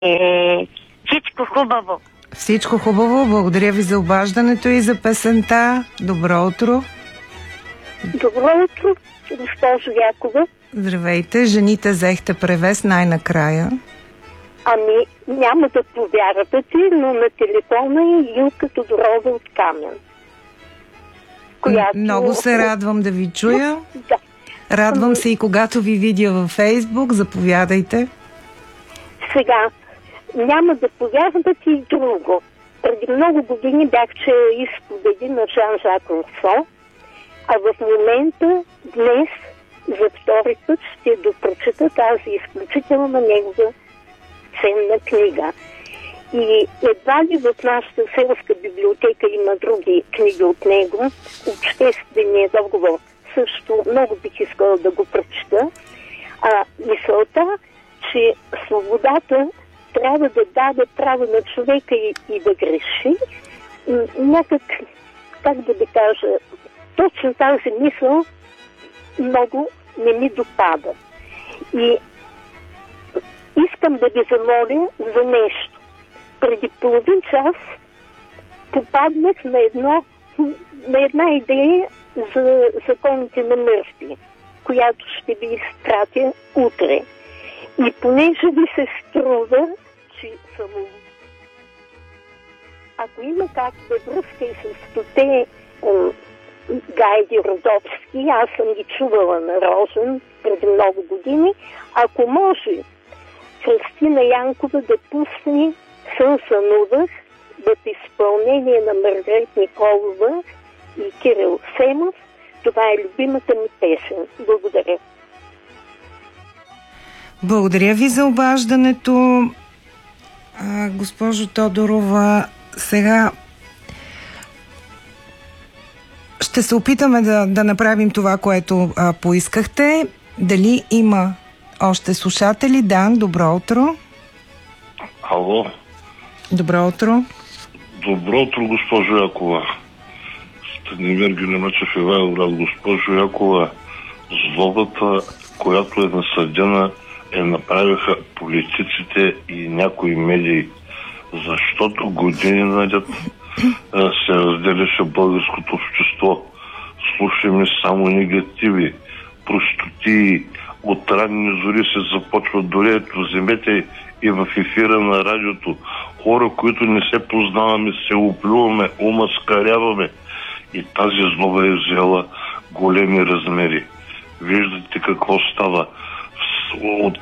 Всичко хубаво. Всичко хубаво. Благодаря ви за обаждането и за песента. Добро утро. Добро утро, госпожо Якова. Здравейте. Жените взехте превес най-накрая. Ами, няма да повярвате, но на телефона е Илка Тодорова от Камен. Която... Много се радвам да ви чуя. Да. Радвам се и когато ви видя във Фейсбук. Заповядайте. Сега, няма да повярвате и друго. Преди много години бях чела изповеди на Жан-Жак Русо, а в момента, днес, за втори път ще допрочета тази изключителна негова ценна книга. И едва ли в нашата селска библиотека има други книги от него. Обществения договор също много бих искала да го прочета. Мисълта, че свободата трябва да даде право на човека и да греши, някак, как да ви кажа, точно тази мисъл много не ми допада. И искам да ви замоля за нещо. Преди половин час попаднах на една идея за законите на Мърфи, която ще ви изпратя утре. И понеже ви се струва, че съм... Ако има как да връзка и с стоте Гайди Родовски, аз съм ги чувала на Рожен преди много години, ако може Христина Янкова да пусне Сън сънувах в изпълнение на Маргарит Николова и Кирил Семов, това е любимата ми песен. Благодаря. Благодаря ви за обаждането, госпожо Тодорова. Сега ще се опитаме да направим това, което поискахте. Дали има още слушатели? Да, добро утро. Алло. Добро утро. Добро утро, госпожо Якова. Станимир Гюлемачев Ивайловград. Госпожо Якова, злобата, която е насъдена, направиха политиците и някои медии, защото години наред се разделяше българското общество. Слушаме само негативи, простотии, от ранни зори се започва дореето, вземете и в ефира на радиото. Хора, които не се познаваме, се оплюваме, омаскаряваме. И тази злоба е взела големи размери. Виждате какво става. От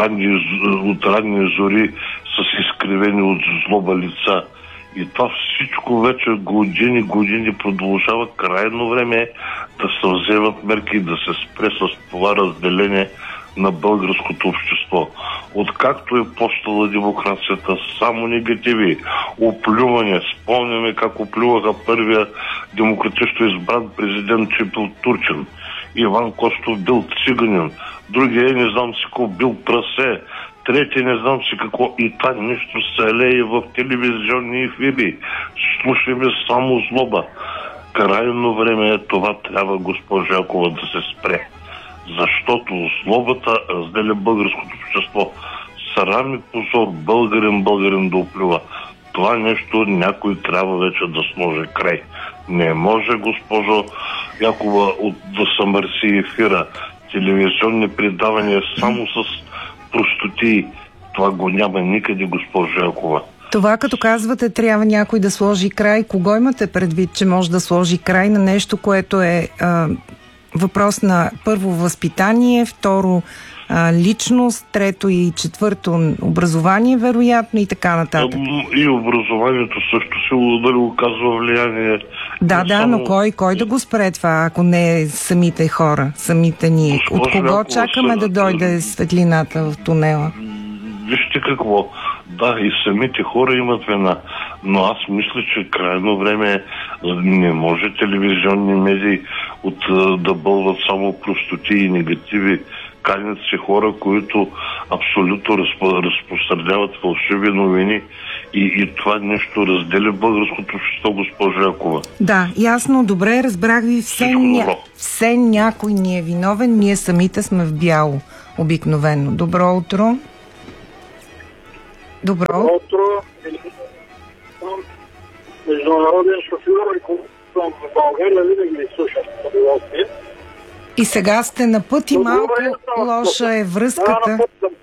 ранни зори с изкривени от злоба лица. И това всичко вече години продължава. Крайно време е да се вземат мерки и да се спре с това разделение на българското общество. Откакто е почнала демокрацията, само негативи, оплюване. Спомняме как оплюваха първия демократично избран президент, че бил турчин. Иван Костов бил циганин. Другия не знам си какво бил прасе. Трети не знам си какво. И това нещо се лее в телевизионни ефири. Слушаме само злоба. Крайно време е това, трябва, госпожа Якова, да се спре. Защото злобата разделя българското общество. Срам и позор българин да оплюва. Това нещо някой трябва вече да сложи край. Не може, госпожо Якова, да съмърси ефира. Телевизионни предавания само с простоти. Това го няма никъде, госпожо Якова. Това, като казвате, трябва някой да сложи край. Кого имате предвид, че може да сложи край на нещо, което е въпрос на първо възпитание, второ личност, трето и четвърто образование, вероятно, и така нататък? И образованието също се оказва влияние. Да, но кой да го спре това, ако не самите хора, самите ние? От кого чакаме да дойде светлината в тунела? Вижте какво. Да, и самите хора имат вина. Но аз мисля, че крайно време не може телевизионни медии да бълват само простоти и негативи. Канят се хора, които абсолютно разпространяват фалшиви новини и това нещо разделя българското общество, госпожа Якова. Да, ясно, добре, разбрах ви. Все някой ни е виновен, ние самите сме в бяло обикновено. Добро утро. Добро. Утро. Международен шофьор и съм в България, винаги ви слушам с удоволствие. И сега сте на път и малко лоша е връзката.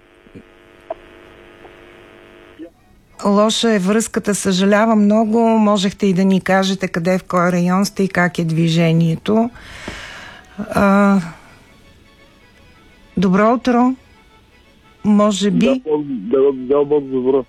Лоша е връзката, съжалявам много. Можехте и да ни кажете къде, в кой район сте и как е движението. Добро утро. Може би... Да, Бог добро.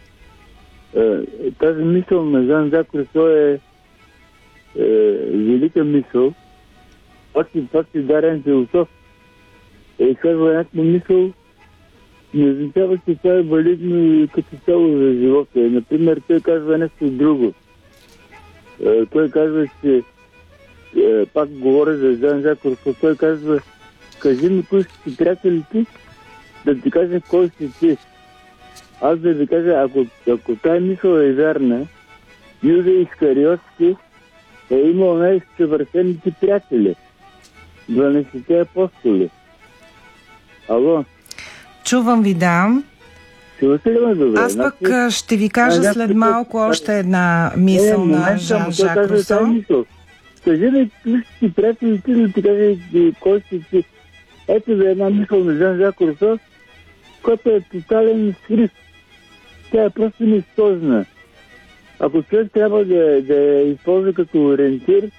Тази мисъл на Жан-Жак Русо е велика мисъл. Това си дарен философ. Казва някаква мисъл, не означава, че това е валидно и като цяло за живота. Например, той казва нещо друго. Той казва, че пак говоря за Жан-Жак Русо, той казва: кажи ми кои си приятелите, да ти кажа кой си ти. Аз да ви кажа, ако тая мисъл е вярна, Юда Искариотски е имал най-съвършените приятели. 12 апостоли. Ало? Чувам ви, да. Чувате ли ме добре? Аз пък ще ви кажа след малко още една мисъл на Жан-Жак Русо. Кажи ми, си приятелите, да ти кажа кой си ти. Ето за една мисъл на Жан-Жак Русо, която е тотален скрип. Тя е просто нищожна. Ако човек трябва да я използва като ориентир,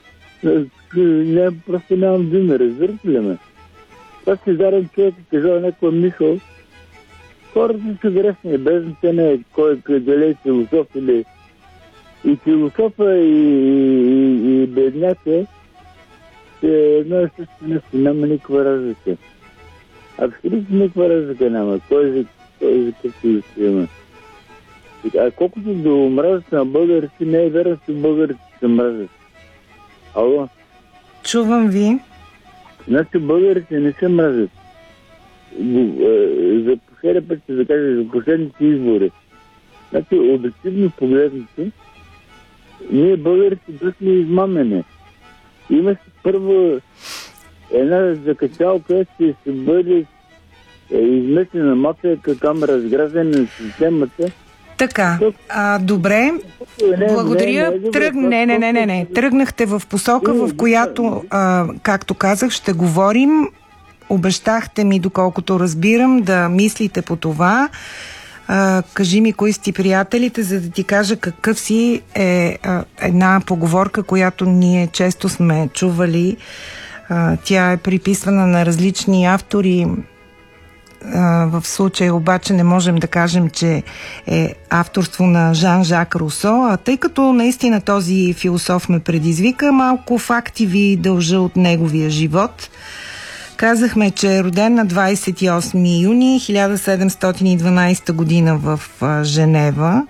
просто нямам думи, разбирате ли ме? Това си дарен човек и казал някаква мисъл. Хората са грешни, без значение кой дали е философ или... И философа и бедняка е едно и също нещо, няма никаква разлика. Абсолютно никаква разлика няма. Кой за какво ще има. А колкото до омразата на българите, не е верно, че българите се мразят. Ало? Чувам ви. Значи българите не се мразят. За последния път ще да кажа, за последните избори. Значи, обективно погледнато, ние българите бяхме измамени. Има си първо една закачалка, че ще бъде изместена мафията, там разграждане на системата. Така, добре. Благодаря. Не. Тръгнахте в посока, в която, както казах, ще говорим. Обещахте ми, доколкото разбирам, да мислите по това. Кажи ми кои сте приятелите, за да ти кажа какъв си е една поговорка, която ние често сме чували. Тя е приписвана на различни автори. В случая обаче не можем да кажем, че е авторство на Жан-Жак Русо, а тъй като наистина този философ ме предизвика, малко факти ви дължа от неговия живот. Казахме, че е роден на 28 юни 1712 година в Женева.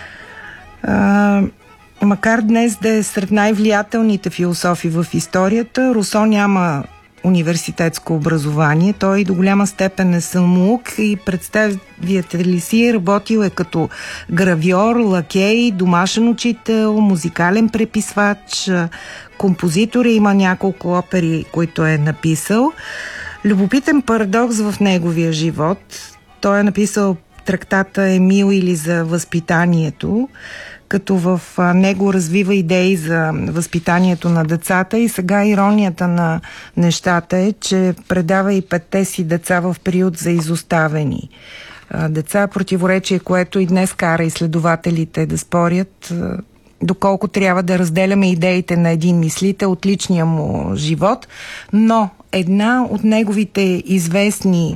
Макар днес да е сред най-влиятелните философи в историята, Русо няма университетско образование. Той до голяма степен е самоук и представите ли си, работил е като гравьор, лакей, домашен учител, музикален преписвач, композитор, има няколко опери, които е написал. Любопитен парадокс в неговия живот. Той е написал трактата Емил или за възпитанието, като в него развива идеи за възпитанието на децата и сега иронията на нещата е, че предава и 5-те си деца в период за изоставени деца, противоречие, което и днес кара изследователите да спорят доколко трябва да разделяме идеите на един мислител от личния му живот, но една от неговите известни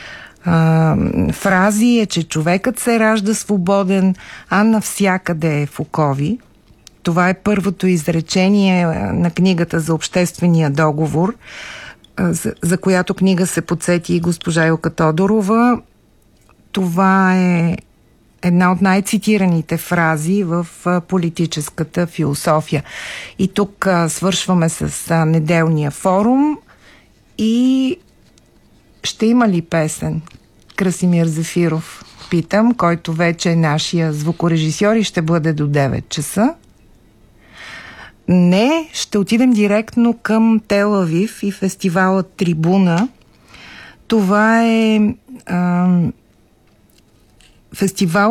фрази е, че човекът се ражда свободен, а навсякъде е в окови. Това е първото изречение на книгата за обществения договор, за която книга се подсети и госпожа Илка Тодорова. Това е една от най-цитираните фрази в политическата философия. И тук свършваме с неделния форум и ще има ли песен? Красимир Зефиров питам, който вече е нашия звукорежисьор и ще бъде до 9 часа. Не, ще отидем директно към Тел Авив и фестивала Трибуна. Това е фестивал